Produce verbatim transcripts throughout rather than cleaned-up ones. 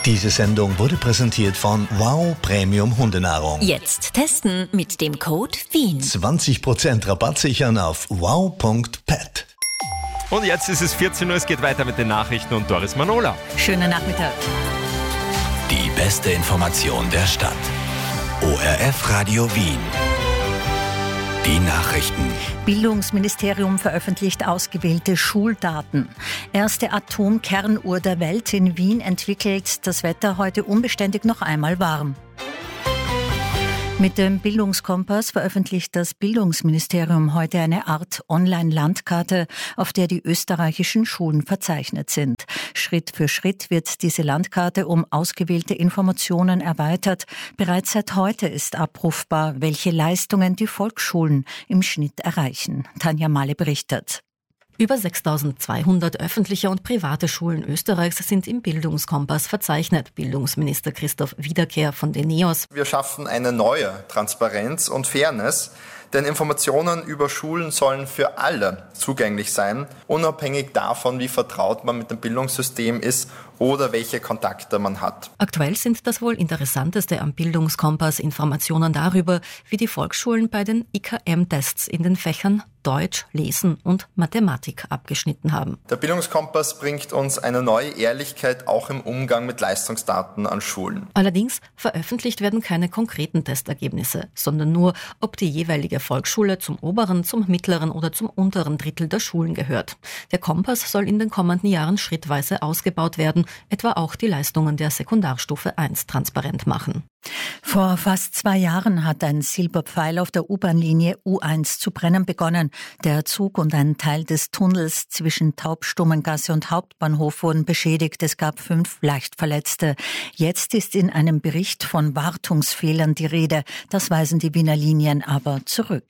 Diese Sendung wurde präsentiert von Wow Premium Hundenahrung. Jetzt testen mit dem Code Wien. zwanzig Prozent Rabatt sichern auf wow punkt pet. Und jetzt ist es vierzehn Uhr, es geht weiter mit den Nachrichten und Doris Manola. Schönen Nachmittag. Die beste Information der Stadt. O R F Radio Wien. Die Nachrichten. Bildungsministerium veröffentlicht ausgewählte Schuldaten. Erste Atomkernuhr der Welt in Wien entwickelt. Das Wetter heute unbeständig noch einmal warm. Mit dem Bildungskompass veröffentlicht das Bildungsministerium heute eine Art Online-Landkarte, auf der die österreichischen Schulen verzeichnet sind. Schritt für Schritt wird diese Landkarte um ausgewählte Informationen erweitert. Bereits seit heute ist abrufbar, welche Leistungen die Volksschulen im Schnitt erreichen. Tanja Mahle berichtet. Über sechstausendzweihundert öffentliche und private Schulen Österreichs sind im Bildungskompass verzeichnet. Bildungsminister Christoph Wiederkehr von den NEOS. Wir schaffen eine neue Transparenz und Fairness, denn Informationen über Schulen sollen für alle zugänglich sein, unabhängig davon, wie vertraut man mit dem Bildungssystem ist oder welche Kontakte man hat. Aktuell sind das wohl interessanteste am Bildungskompass Informationen darüber, wie die Volksschulen bei den I K M-Tests in den Fächern Deutsch, Lesen und Mathematik abgeschnitten haben. Der Bildungskompass bringt uns eine neue Ehrlichkeit auch im Umgang mit Leistungsdaten an Schulen. Allerdings veröffentlicht werden keine konkreten Testergebnisse, sondern nur, ob die jeweilige Volksschule zum oberen, zum mittleren oder zum unteren Drittel der Schulen gehört. Der Kompass soll in den kommenden Jahren schrittweise ausgebaut werden, etwa auch die Leistungen der Sekundarstufe eins transparent machen. Vor fast zwei Jahren hat ein Silberpfeil auf der U-Bahn-Linie U eins zu brennen begonnen. Der Zug und ein Teil des Tunnels zwischen Taubstummengasse und Hauptbahnhof wurden beschädigt. Es gab fünf Leichtverletzte. Jetzt ist in einem Bericht von Wartungsfehlern die Rede. Das weisen die Wiener Linien aber zurück.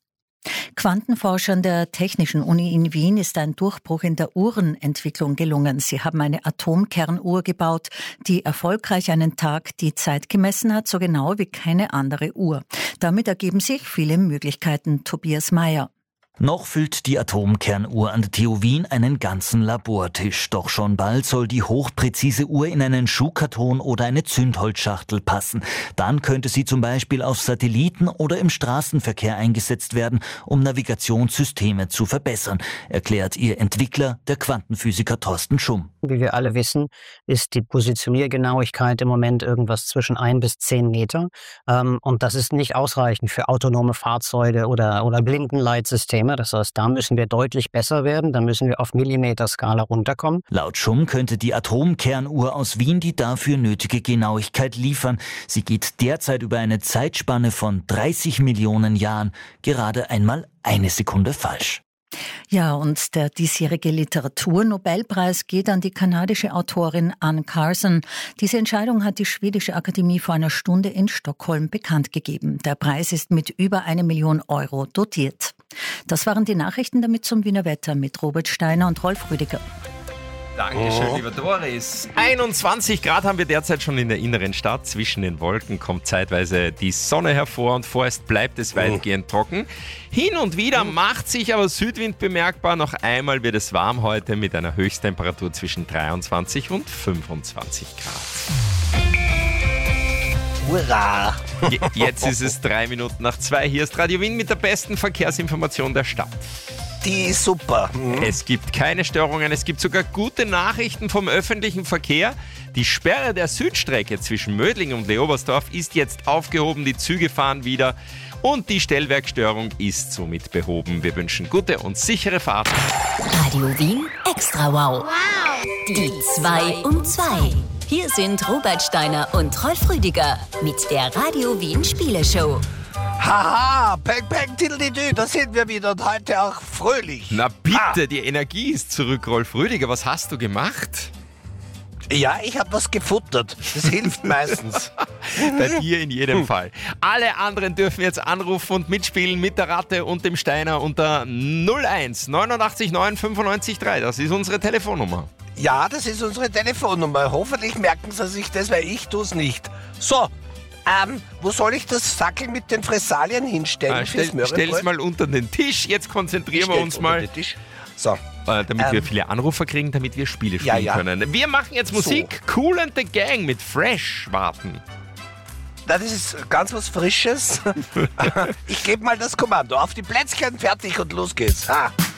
Quantenforschern der Technischen Uni in Wien ist ein Durchbruch in der Uhrenentwicklung gelungen. Sie haben eine Atomkernuhr gebaut, die erfolgreich einen Tag die Zeit gemessen hat, so genau wie keine andere Uhr. Damit ergeben sich viele Möglichkeiten. Tobias Mayer. Noch füllt die Atomkernuhr an der T U Wien einen ganzen Labortisch. Doch schon bald soll die hochpräzise Uhr in einen Schuhkarton oder eine Zündholzschachtel passen. Dann könnte sie zum Beispiel auf Satelliten oder im Straßenverkehr eingesetzt werden, um Navigationssysteme zu verbessern, erklärt ihr Entwickler, der Quantenphysiker Thorsten Schumm. Wie wir alle wissen, ist die Positioniergenauigkeit im Moment irgendwas zwischen ein bis zehn Meter. Ähm, und das ist nicht ausreichend für autonome Fahrzeuge oder, oder Blindenleitsysteme. Das heißt, da müssen wir deutlich besser werden, da müssen wir auf Millimeterskala runterkommen. Laut Schumm könnte die Atomkernuhr aus Wien die dafür nötige Genauigkeit liefern. Sie geht derzeit über eine Zeitspanne von dreißig Millionen Jahren gerade einmal eine Sekunde falsch. Ja, und der diesjährige Literaturnobelpreis geht an die kanadische Autorin Anne Carson. Diese Entscheidung hat die schwedische Akademie vor einer Stunde in Stockholm bekannt gegeben. Der Preis ist mit über eine Million Euro dotiert. Das waren die Nachrichten, damit zum Wiener Wetter mit Robert Steiner und Rolf Rüdiger. Dankeschön, oh. lieber Doris. einundzwanzig Grad haben wir derzeit schon in der inneren Stadt. Zwischen den Wolken kommt zeitweise die Sonne hervor und vorerst bleibt es weitgehend oh. trocken. Hin und wieder macht sich aber Südwind bemerkbar. Noch einmal wird es warm heute mit einer Höchsttemperatur zwischen dreiundzwanzig und fünfundzwanzig Grad. Hurra! Jetzt ist es drei Minuten nach zwei. Hier ist Radio Wien mit der besten Verkehrsinformation der Stadt. Die ist super. Mhm. Es gibt keine Störungen, es gibt sogar gute Nachrichten vom öffentlichen Verkehr. Die Sperre der Südstrecke zwischen Mödling und Leobersdorf ist jetzt aufgehoben, die Züge fahren wieder und die Stellwerkstörung ist somit behoben. Wir wünschen gute und sichere Fahrt. Radio Wien Extra Wow. Wow. Die zwei um zwei. Hier sind Robert Steiner und Rolf Rüdiger mit der Radio Wien Spieleshow. Haha, peng, peng, tiddeli-dü, da sind wir wieder und heute auch fröhlich. Na bitte, ah. die Energie ist zurück, Rolf Rüdiger. Was hast du gemacht? Ja, ich habe was gefuttert. Das hilft meistens. Bei dir in jedem Fall. Alle anderen dürfen jetzt anrufen und mitspielen mit der Ratte und dem Steiner unter null eins neunundachtzig neun fünfundneunzig drei. Das ist unsere Telefonnummer. Ja, das ist unsere Telefonnummer. Hoffentlich merken Sie sich das, weil ich tue es nicht. So, ähm, wo soll ich das Sackel mit den Fressalien hinstellen? Ah, stell, stell es mal unter den Tisch. Jetzt konzentrieren wir uns mal. So, äh, damit Ähm, wir viele Anrufer kriegen, damit wir Spiele spielen ja, ja. können. Wir machen jetzt Musik. So. Kool and the Gang mit Fresh warten. Das ist ganz was Frisches. Ich gebe mal das Kommando. Auf die Plätzchen, fertig und los geht's. Ha.